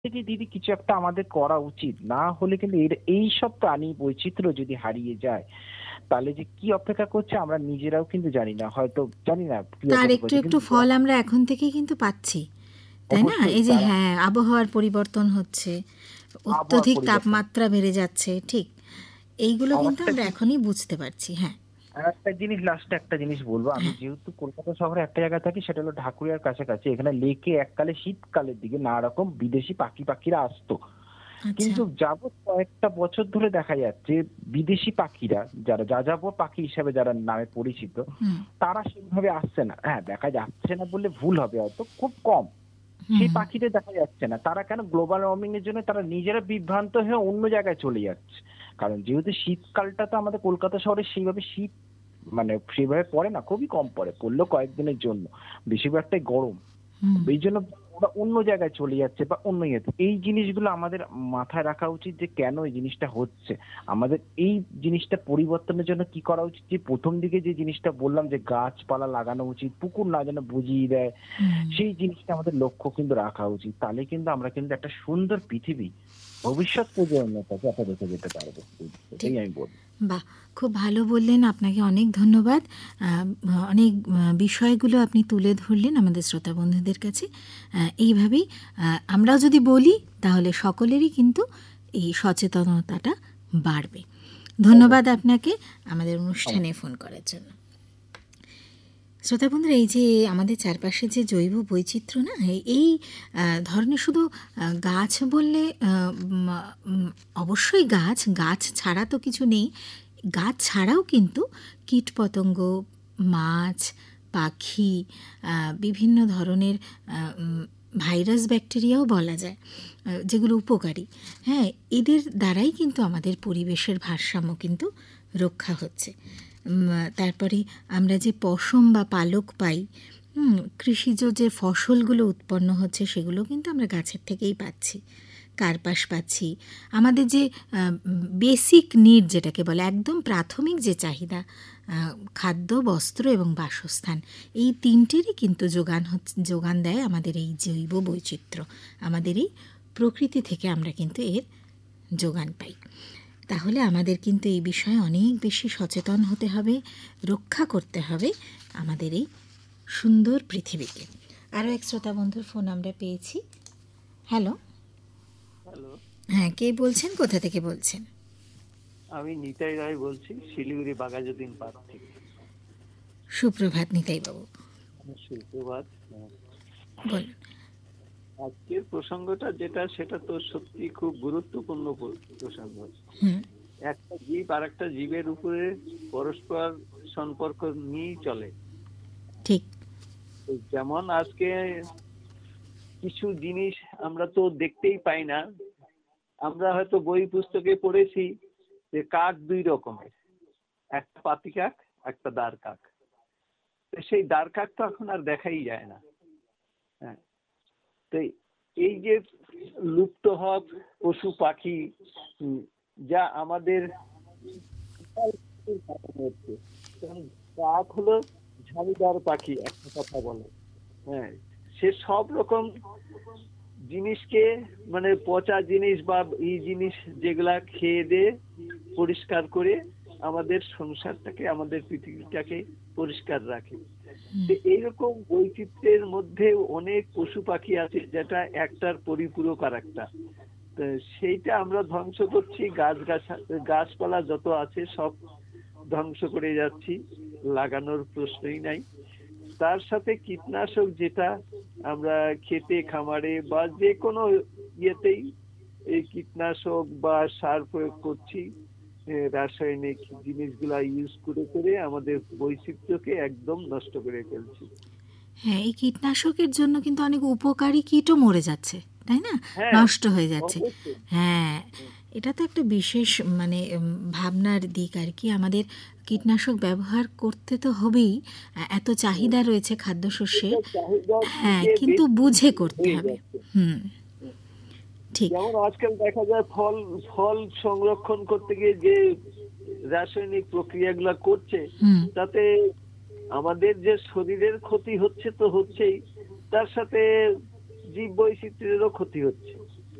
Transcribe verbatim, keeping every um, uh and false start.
থেকে দিদি কিছু একটা আমাদের করা উচিত, না হলে কিন্তু এর- এইসব প্রাণী বৈচিত্র্য যদি হারিয়ে যায় তাহলে যে কি অপেক্ষা করছে আমরা নিজেরাও কিন্তু জানি না, হয়তো জানি না কি তার অপেক্ষা একটু করছে একটু কিন্তু ফল আমরা এখন থেকেই কিন্তু পাচ্ছি, তাই না? অবশ্যই এই যে তারা হ্যাঁ, আবহাওয়ার পরিবর্তন হচ্ছে, আবহাওয়ার অত্যধিক পরিবর্তন। তাপমাত্রা বেড়ে যাচ্ছে, ঠিক এইগুলো আর কিন্তু একটা আমরা জিনিস এখনই বুঝতে পারছি। হ্যাঁ, আর একটা জিনিস লাস্টে একটা জিনিস বলবো, আমি হ্যাঁ, যেহেতু কলকাতা শহরে একটা জায়গায় থাকি সেটা হলো ঢাকুরিয়ার কাছাকাছি, এখানে লেকে এককালে শীতকালের দিকে নানা রকম বিদেশি পাখি পাখিরা আসতো, আচ্ছা, কিন্তু যাবত কয়েকটা বছর ধরে দেখা যাচ্ছে বিদেশি পাখিরা যারা যাযাবর পাখি হিসাবে যারা নামে পরিচিত হুম, তারা সেভাবে আসছে না। হ্যাঁ, দেখা যাচ্ছে না বললে ভুল হবে, হয়তো খুব কম সেই হুম, পাখিদের দেখা যাচ্ছে না। তারা কেন গ্লোবাল ওয়ার্মিং এর জন্য তারা নিজেরা বিভ্রান্ত হয়ে অন্য জায়গায় চলে যাচ্ছে। কারণ যেহেতু শীতকালটা তো আমাদের কলকাতা শহরে সেইভাবে শীত মানে সেভাবে পড়ে না, খুবই কম পড়ে, পড়লেও কয়েকদিনের জন্য, বেশিরভাগটাই গরম। হুম, এই জন্য ওরা অন্য জায়গায় চলে যাচ্ছে বা অন্য ইয়েতে। এই জিনিসগুলো আমাদের মাথায় রাখা উচিত যে কেন এই জিনিসটা হচ্ছে। আমাদের এই জিনিসটা পরিবর্তনের জন্য কি করা উচিত, যে প্রথম দিকে যে জিনিসটা বললাম যে গাছপালা লাগানো উচিত, পুকুর না যেন বুঝিয়ে দেয়, হুম, সেই জিনিসটা আমাদের লক্ষ্য কিন্তু রাখা উচিত। তাহলে কিন্তু আমরা কিন্তু একটা সুন্দর পৃথিবী ভবিষ্যৎ প্রজন্মটাকে একটা রেখে যেতে পারবো। ঠিক। এটাই আমি বলবো। বাহ! খুব ভালো বললেন। আপনাকে অনেক ধন্যবাদ। আ অনেক আ বিষয়গুলো আপনি তুলে ধরলেন আমাদের শ্রোতা বন্ধুদের কাছে। আ এইভাবেই আ আমরাও যদি বলি তাহলে সকলেরই কিন্তু এই সচেতনতাটা বাড়বে। ধন্যবাদ অবশ্যই আপনাকে আমাদের অনুষ্ঠানে অবশ্যই। ফোন করার জন্য। শ্রোতা বন্ধুরা, এই যে আমাদের চারপাশে যে জৈব বৈচিত্র্য না, এই- এই আ ধরনের শুধু আ গাছ বললে আ উম উম অবশ্যই গাছ, গাছ ছাড়া তো কিছু নেই। গাছ ছাড়াও কিন্তু কীটপতঙ্গ, মাছ, পাখি, আ বিভিন্ন ধরনের আ উম ভাইরাস, ব্যাকটেরিয়াও বলা যায়, আ যেগুলো উপকারী। হ্যাঁ, এদের দ্বারাই কিন্তু আমাদের পরিবেশের ভারসাম্য কিন্তু রক্ষা হচ্ছে। উম, তারপরে আমরা যে পশম বা পালক পাই, হুম, কৃষিজ যে ফসলগুলো উৎপন্ন হচ্ছে সেগুলো কিন্তু আমরা গাছের থেকেই পাচ্ছি, কার্পাস পাচ্ছি। আমাদের যে বেসিক নিড যেটাকে বলে, একদম প্রাথমিক যে চাহিদা, আহ, খাদ্য, বস্ত্র এবং বাসস্থান, এই তিনটেরই কিন্তু যোগান হচ্ছে, যোগান দেয় আমাদের এই জৈব বৈচিত্র্য। আমাদের এই প্রকৃতি থেকে আমরা কিন্তু এর যোগান পাই। তাহলে আমাদের কিন্তু এই বিষয়ে অনেক বেশি সচেতন হতে হবে, রক্ষা করতে হবে আমাদের এই সুন্দর পৃথিবীকে। আরও এক শ্রোতা বন্ধুর ফোন আমরা পেয়েছি। হ্যালো। হ্যালো, হ্যাঁ, কে বলছেন, কোথা থেকে বলছেন? আমি নিতাই রায় বলছি শিলিগুড়ি বাঘাযতীন পার্ক থেকে। সুপ্রভাত নিতাইবাবু, সুপ্রভাত। হ্যাঁ, বলুন। আজকের প্রসঙ্গটা যেটা সেটা তো সত্যি খুব গুরুত্বপূর্ণ প্র- প্রসঙ্গ। হুম, একটা জীব আর একটা জীবের উপরে পরস্পর সম্পর্ক নিয়েই চলে। ঠিক। তো যেমন আজকে কিছু জিনিস আমরা তো দেখতেই পাই না। আমরা হয়তো বই পুস্তকে পড়েছি যে কাক দুই রকমের, একটা পাতি কাক, একটা দাঁড় কাক। তো সেই দাঁড় কাক তো এখন আর দেখাই যায় না। হ্যাঁ, তো এই যে লুপ্ত হওয়া পশু পাখি, উম, যা আমাদের হচ্ছে, কারণ কাক হলো ঝাড়িদার পাখি, একটা কথা বলে। হ্যাঁ, সে সব রকম জিনিসকে মানে পচা জিনিস বা এই জিনিস যেগুলা খেয়ে দিয়ে পরিষ্কার করে আমাদের সংসারটাকে, আমাদের পৃথিবীটাকে পরিষ্কার রাখে। তো এইরকম বৈচিত্র্যের মধ্যে অনেক পশু পাখি আছে যেটা একটার পরিপূরক আর একটা। তো সেইটা আমরা ধ্বংস করছি, গাছ গাছ গাছপালা যত আছে সব ধ্বংস করে যাচ্ছি, লাগানোর প্রশ্নই নাই। তার সাথে কীটনাশক যেটা আমরা খেতে, খামারে বা যে কোনো ইয়েতেই এই কীটনাশক বা সার প্রয়োগ করছি, এ, রাসায়নিক জিনিসগুলা ইউজ করে করে আমাদের বৈচিত্র্যকে একদম নষ্ট করে ফেলছি। হ্যাঁ, এই কীটনাশকের জন্য কিন্তু অনেক উপকারী কীটও মরে যাচ্ছে, তাই না? হ্যাঁ, নষ্ট হয়ে যাচ্ছে। অবশ্যই। হ্যাঁ, এটা তো একটা বিশেষ মানে উম, ভাবনার দিক আর কি। আমাদের কীটনাশক ব্যবহার করতে তো হবেই, আ, এত চাহিদা রয়েছে খাদ্যশস্যের। এটা চাহিদার হ্যাঁ, থেকে কিন্তু বেশি বুঝে করতে হয়ে হবে। যাচ্ছে। হুম, ঠিক। যেমন আজকাল দেখা যায় ফল ফল সংরক্ষণ করতে গিয়ে যে রাসায়নিক প্রক্রিয়াগুলো করছে, হুম, তাতে আমাদের যে শরীরের ক্ষতি হচ্ছে তো হচ্ছেই, তার সাথে জীব বৈচিত্র্যেরও ক্ষতি হচ্ছে।